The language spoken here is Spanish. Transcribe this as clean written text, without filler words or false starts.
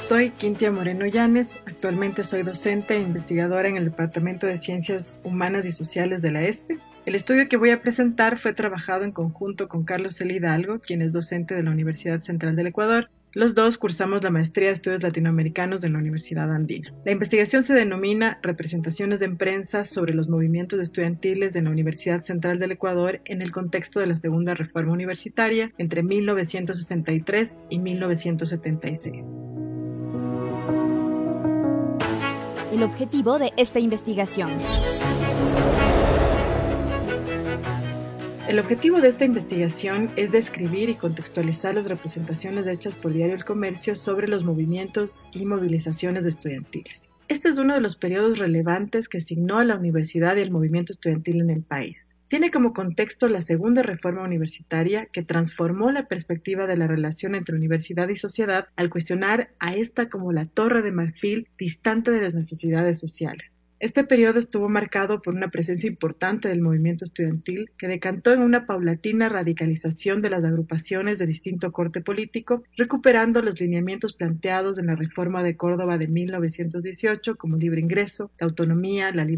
Soy Quintia Moreno Llanes, actualmente soy docente e investigadora en el Departamento de Ciencias Humanas y Sociales de la ESPE. El estudio que voy a presentar fue trabajado en conjunto con Carlos L. Hidalgo, quien es docente de la Universidad Central del Ecuador. Los dos cursamos la maestría de estudios latinoamericanos en la Universidad Andina. La investigación se denomina Representaciones en prensa sobre los movimientos estudiantiles en la Universidad Central del Ecuador en el contexto de la Segunda Reforma Universitaria entre 1963 y 1976. El objetivo de esta investigación. El objetivo de esta investigación es describir y contextualizar las representaciones hechas por Diario El Comercio sobre los movimientos y movilizaciones estudiantiles. Este es uno de los periodos relevantes que signó a la universidad y el movimiento estudiantil en el país. Tiene como contexto la Segunda Reforma Universitaria, que transformó la perspectiva de la relación entre universidad y sociedad al cuestionar a esta como la torre de marfil distante de las necesidades sociales. Este periodo estuvo marcado por una presencia importante del movimiento estudiantil que decantó en una paulatina radicalización de las agrupaciones de distinto corte político, recuperando los lineamientos planteados en la Reforma de Córdoba de 1918 como libre ingreso, la autonomía, la libertad